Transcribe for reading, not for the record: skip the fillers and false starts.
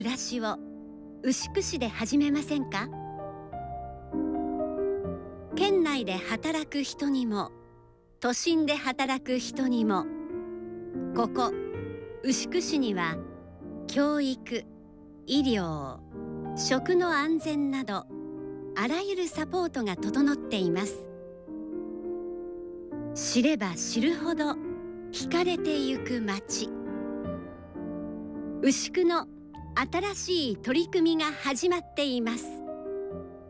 暮らしを牛久市で始めませんか？県内で働く人にも都心で働く人にも、ここ牛久市には教育、医療、食の安全などあらゆるサポートが整っています。知れば知るほど惹かれてゆく街、牛久の新しい取り組みが始まっています。